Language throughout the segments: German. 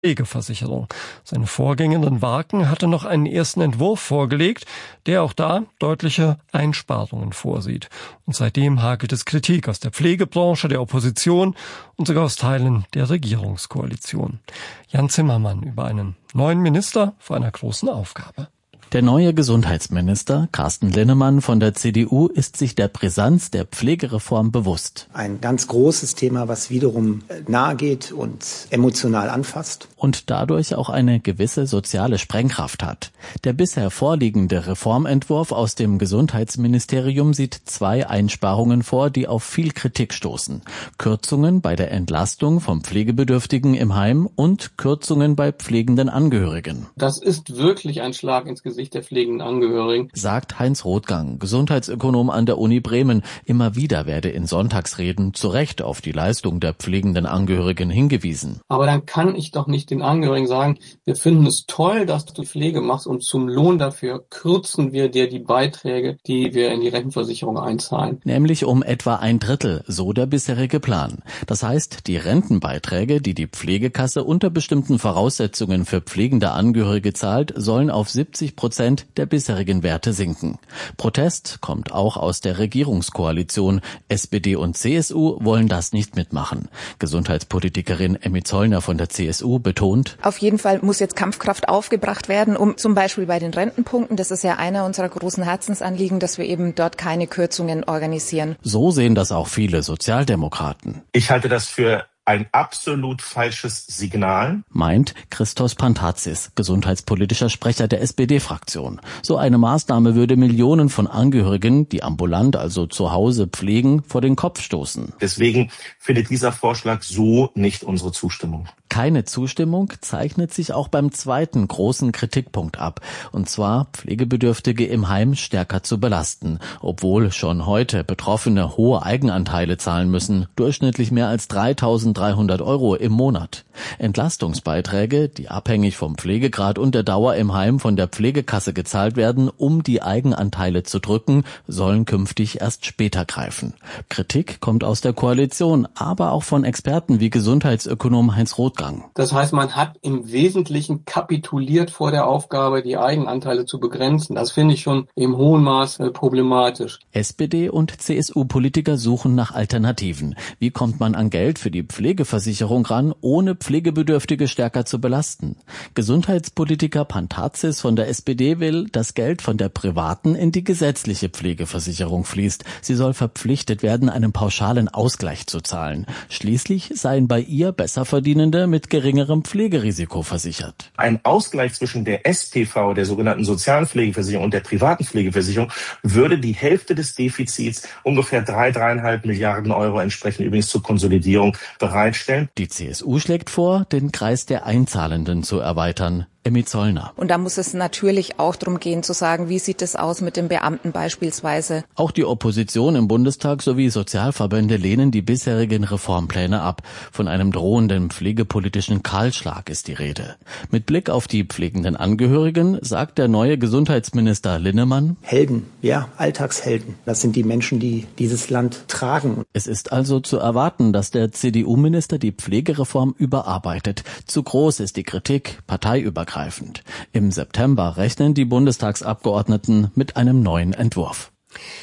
Pflegeversicherung. Seine Vorgängerin Warken hatte noch einen ersten Entwurf vorgelegt, der auch da deutliche Einsparungen vorsieht. Und seitdem hagelt es Kritik aus der Pflegebranche, der Opposition und sogar aus Teilen der Regierungskoalition. Jan Zimmermann über einen neuen Minister vor einer großen Aufgabe. Der neue Gesundheitsminister Carsten Linnemann von der CDU ist sich der Brisanz der Pflegereform bewusst. Ein ganz großes Thema, was wiederum nahe geht und emotional anfasst. Und dadurch auch eine gewisse soziale Sprengkraft hat. Der bisher vorliegende Reformentwurf aus dem Gesundheitsministerium sieht 2 Einsparungen vor, die auf viel Kritik stoßen. Kürzungen bei der Entlastung von Pflegebedürftigen im Heim und Kürzungen bei pflegenden Angehörigen. Das ist wirklich ein Schlag ins Gesicht der pflegenden Angehörigen, sagt Heinz Rothgang, Gesundheitsökonom an der Uni Bremen. Immer wieder werde in Sonntagsreden zu Recht auf die Leistung der pflegenden Angehörigen hingewiesen. Aber dann kann ich doch nicht den Angehörigen sagen, wir finden es toll, dass du Pflege machst und zum Lohn dafür kürzen wir dir die Beiträge, die wir in die Rentenversicherung einzahlen. Nämlich um etwa 1/3, so der bisherige Plan. Das heißt, die Rentenbeiträge, die die Pflegekasse unter bestimmten Voraussetzungen für pflegende Angehörige zahlt, sollen auf 70% der bisherigen Werte sinken. Protest kommt auch aus der Regierungskoalition. SPD und CSU wollen das nicht mitmachen. Gesundheitspolitikerin Emmy Zollner von der CSU betont: Auf jeden Fall muss jetzt Kampfkraft aufgebracht werden, um zum Beispiel bei den Rentenpunkten, das ist ja einer unserer großen Herzensanliegen, dass wir eben dort keine Kürzungen organisieren. So sehen das auch viele Sozialdemokraten. Ich halte das für ein absolut falsches Signal, meint Christos Pantazis, gesundheitspolitischer Sprecher der SPD-Fraktion. So eine Maßnahme würde Millionen von Angehörigen, die ambulant, also zu Hause pflegen, vor den Kopf stoßen. Deswegen findet dieser Vorschlag so nicht unsere Zustimmung. Keine Zustimmung zeichnet sich auch beim zweiten großen Kritikpunkt ab, und zwar Pflegebedürftige im Heim stärker zu belasten, obwohl schon heute Betroffene hohe Eigenanteile zahlen müssen, durchschnittlich mehr als 3.300 € im Monat. Entlastungsbeiträge, die abhängig vom Pflegegrad und der Dauer im Heim von der Pflegekasse gezahlt werden, um die Eigenanteile zu drücken, sollen künftig erst später greifen. Kritik kommt aus der Koalition, aber auch von Experten wie Gesundheitsökonom Heinz Rothgang. Das heißt, man hat im Wesentlichen kapituliert vor der Aufgabe, die Eigenanteile zu begrenzen. Das finde ich schon im hohen Maß problematisch. SPD- und CSU-Politiker suchen nach Alternativen. Wie kommt man an Geld für die Pflegeversicherung ran, ohne Pflegebedürftige stärker zu belasten? Gesundheitspolitiker Pantazis von der SPD will, dass Geld von der privaten in die gesetzliche Pflegeversicherung fließt. Sie soll verpflichtet werden, einen pauschalen Ausgleich zu zahlen. Schließlich seien bei ihr Besserverdienende mit geringerem Pflegerisiko versichert. Ein Ausgleich zwischen der SPV, der sogenannten sozialen Pflegeversicherung, und der privaten Pflegeversicherung würde die Hälfte des Defizits, ungefähr 3,5 Milliarden € entsprechend übrigens zur Konsolidierung, bereitstellen. Die CSU schlägt vor, den Kreis der Einzahlenden zu erweitern. Emmy Zollner. Und da muss es natürlich auch darum gehen zu sagen, wie sieht es aus mit den Beamten beispielsweise. Auch die Opposition im Bundestag sowie Sozialverbände lehnen die bisherigen Reformpläne ab. Von einem drohenden pflegepolitischen Kahlschlag ist die Rede. Mit Blick auf die pflegenden Angehörigen sagt der neue Gesundheitsminister Linnemann: Helden, ja, Alltagshelden. Das sind die Menschen, die dieses Land tragen. Es ist also zu erwarten, dass der CDU-Minister die Pflegereform überarbeitet. Zu groß ist die Kritik, parteiübergreifend. Im September rechnen die Bundestagsabgeordneten mit einem neuen Entwurf.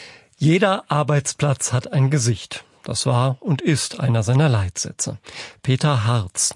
Jeder Arbeitsplatz hat ein Gesicht. Das war und ist einer seiner Leitsätze. Peter Hartz,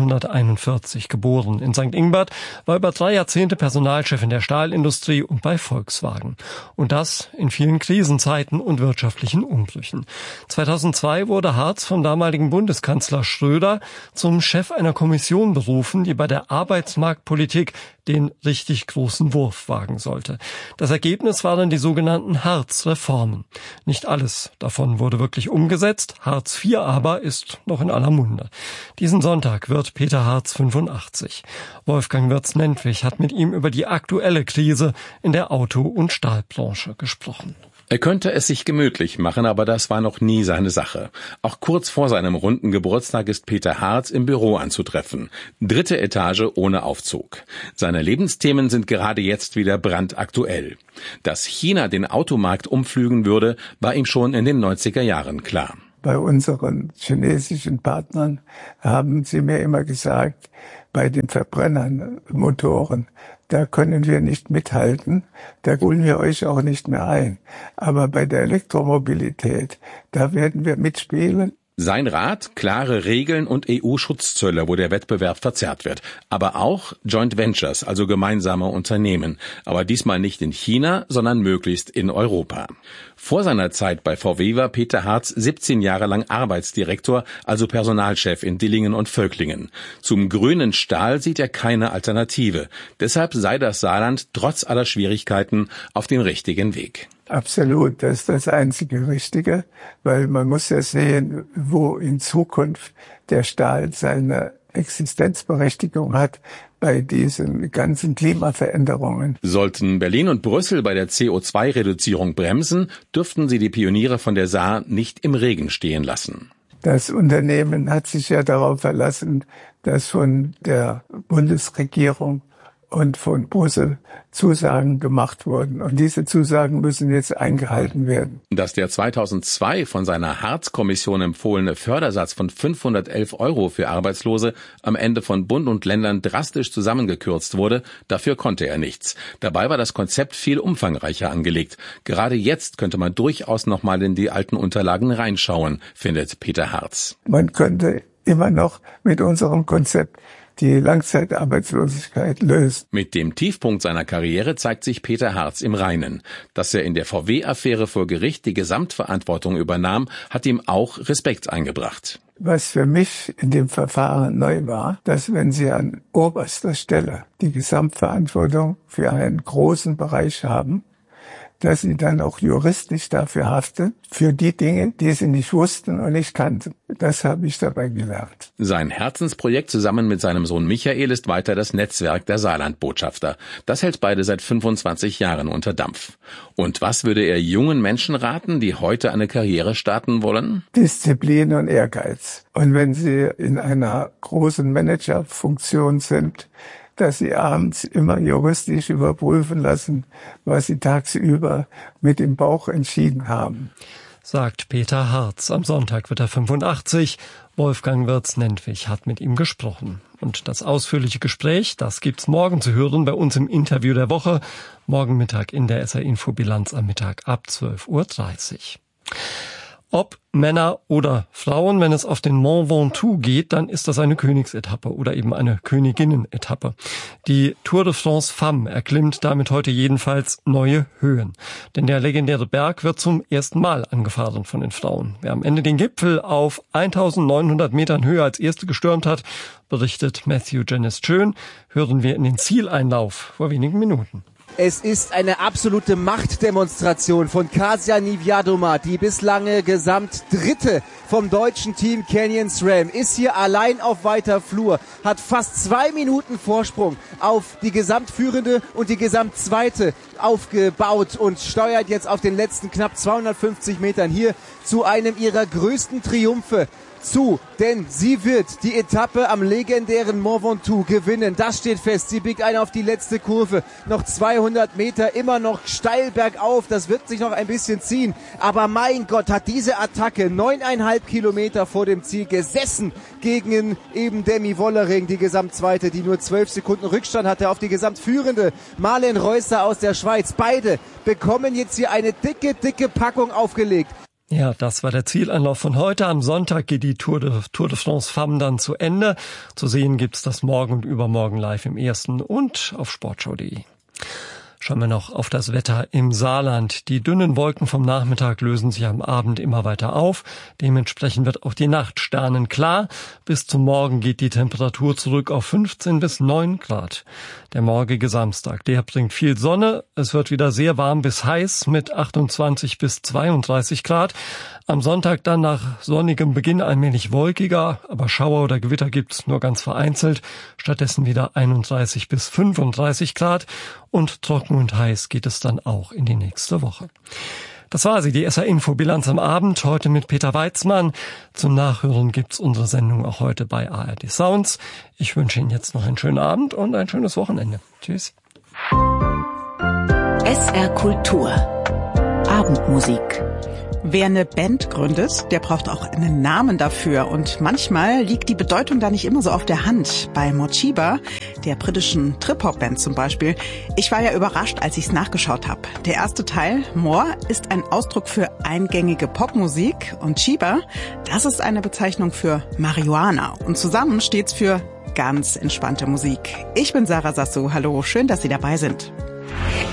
1941 geboren in St. Ingbert, war über 3 Jahrzehnte Personalchef in der Stahlindustrie und bei Volkswagen. Und das in vielen Krisenzeiten und wirtschaftlichen Umbrüchen. 2002 wurde Hartz vom damaligen Bundeskanzler Schröder zum Chef einer Kommission berufen, die bei der Arbeitsmarktpolitik den richtig großen Wurf wagen sollte. Das Ergebnis waren die sogenannten Hartz-Reformen. Nicht alles davon wurde wirklich umgesetzt. Hartz IV aber ist noch in aller Munde. Diesen Sonntag wird Peter Hartz 85. Wolfgang Wirtz-Nentwich hat mit ihm über die aktuelle Krise in der Auto- und Stahlbranche gesprochen. Er könnte es sich gemütlich machen, aber das war noch nie seine Sache. Auch kurz vor seinem runden Geburtstag ist Peter Hartz im Büro anzutreffen. 3. Etage ohne Aufzug. Seine Lebensthemen sind gerade jetzt wieder brandaktuell. Dass China den Automarkt umpflügen würde, war ihm schon in den 90er Jahren klar. Bei unseren chinesischen Partnern haben sie mir immer gesagt, bei den Verbrennern-Motoren, da können wir nicht mithalten, da holen wir euch auch nicht mehr ein. Aber bei der Elektromobilität, da werden wir mitspielen. Sein Rat, klare Regeln und EU-Schutzzölle, wo der Wettbewerb verzerrt wird. Aber auch Joint Ventures, also gemeinsame Unternehmen. Aber diesmal nicht in China, sondern möglichst in Europa. Vor seiner Zeit bei VW war Peter Hartz 17 Jahre lang Arbeitsdirektor, also Personalchef in Dillingen und Völklingen. Zum grünen Stahl sieht er keine Alternative. Deshalb sei das Saarland trotz aller Schwierigkeiten auf dem richtigen Weg. Absolut, das ist das einzige Richtige, weil man muss ja sehen, wo in Zukunft der Stahl seine Existenzberechtigung hat bei diesen ganzen Klimaveränderungen. Sollten Berlin und Brüssel bei der CO2-Reduzierung bremsen, dürften sie die Pioniere von der Saar nicht im Regen stehen lassen. Das Unternehmen hat sich ja darauf verlassen, dass von der Bundesregierung und von Brüssel Zusagen gemacht wurden. Und diese Zusagen müssen jetzt eingehalten werden. Dass der 2002 von seiner Hartz-Kommission empfohlene Fördersatz von 511 € für Arbeitslose am Ende von Bund und Ländern drastisch zusammengekürzt wurde, dafür konnte er nichts. Dabei war das Konzept viel umfangreicher angelegt. Gerade jetzt könnte man durchaus noch mal in die alten Unterlagen reinschauen, findet Peter Hartz. Man könnte immer noch mit unserem Konzept die Langzeitarbeitslosigkeit löst. Mit dem Tiefpunkt seiner Karriere zeigt sich Peter Hartz im Reinen. Dass er in der VW-Affäre vor Gericht die Gesamtverantwortung übernahm, hat ihm auch Respekt eingebracht. Was für mich in dem Verfahren neu war, dass wenn Sie an oberster Stelle die Gesamtverantwortung für einen großen Bereich haben, dass Sie dann auch juristisch dafür haften, für die Dinge, die Sie nicht wussten und nicht kannten. Das habe ich dabei gelernt. Sein Herzensprojekt zusammen mit seinem Sohn Michael ist weiter das Netzwerk der Saarlandbotschafter. Das hält beide seit 25 Jahren unter Dampf. Und was würde er jungen Menschen raten, die heute eine Karriere starten wollen? Disziplin und Ehrgeiz. Und wenn Sie in einer großen Managerfunktion sind, dass Sie abends immer juristisch überprüfen lassen, was Sie tagsüber mit dem Bauch entschieden haben. Sagt Peter Hartz. Am Sonntag wird er 85. Wolfgang Wirtz-Nentwich hat mit ihm gesprochen. Und das ausführliche Gespräch, das gibt's morgen zu hören bei uns im Interview der Woche. Morgen Mittag in der SR-Info-Bilanz am Mittag ab 12:30 Uhr. Ob Männer oder Frauen, wenn es auf den Mont Ventoux geht, dann ist das eine Königsetappe oder eben eine Königinnen-Etappe. Die Tour de France Femme erklimmt damit heute jedenfalls neue Höhen. Denn der legendäre Berg wird zum ersten Mal angefahren von den Frauen. Wer am Ende den Gipfel auf 1900 Metern Höhe als Erste gestürmt hat, berichtet Matthew Jenness Schön, hören wir in den Zieleinlauf vor wenigen Minuten. Es ist eine absolute Machtdemonstration von Kasia Niewiadoma, die bislang Gesamtdritte vom deutschen Team Canyon SRAM, ist hier allein auf weiter Flur, hat fast 2 Minuten Vorsprung auf die Gesamtführende und die Gesamtzweite aufgebaut und steuert jetzt auf den letzten knapp 250 Metern hier zu einem ihrer größten Triumphe zu, denn sie wird die Etappe am legendären Mont Ventoux gewinnen. Das steht fest. Sie biegt ein auf die letzte Kurve. Noch 200 Meter, immer noch steil bergauf. Das wird sich noch ein bisschen ziehen. Aber mein Gott, hat diese Attacke 9,5 Kilometer vor dem Ziel gesessen gegen eben Demi Wollering, die Gesamtzweite, die nur 12 Sekunden Rückstand hatte auf die Gesamtführende Marlen Reusser aus der Schweiz. Beide bekommen jetzt hier eine dicke Packung aufgelegt. Ja, das war der Zieleinlauf von heute. Am Sonntag geht die Tour de France Femme dann zu Ende. Zu sehen gibt's das morgen und übermorgen live im Ersten und auf sportschau.de. Schauen wir noch auf das Wetter im Saarland. Die dünnen Wolken vom Nachmittag lösen sich am Abend immer weiter auf. Dementsprechend wird auch die Nacht sternenklar. Bis zum Morgen geht die Temperatur zurück auf 15 bis 9 Grad. Der morgige Samstag, der bringt viel Sonne. Es wird wieder sehr warm bis heiß mit 28 bis 32 Grad. Am Sonntag dann nach sonnigem Beginn allmählich wolkiger, aber Schauer oder Gewitter gibt's nur ganz vereinzelt. Stattdessen wieder 31 bis 35 Grad und trocken und heiß geht es dann auch in die nächste Woche. Das war sie, die SR-Info-Bilanz am Abend, heute mit Peter Weitzmann. Zum Nachhören gibt's unsere Sendung auch heute bei ARD Sounds. Ich wünsche Ihnen jetzt noch einen schönen Abend und ein schönes Wochenende. Tschüss. SR Kultur. Abendmusik. Wer eine Band gründet, der braucht auch einen Namen dafür. Und manchmal liegt die Bedeutung da nicht immer so auf der Hand. Bei Morcheeba, der britischen Trip-Hop-Band zum Beispiel. Ich war ja überrascht, als ich es nachgeschaut habe. Der erste Teil, More, ist ein Ausdruck für eingängige Popmusik. Und Cheeba, das ist eine Bezeichnung für Marihuana. Und zusammen steht's für ganz entspannte Musik. Ich bin Sarah Sassou. Hallo, schön, dass Sie dabei sind.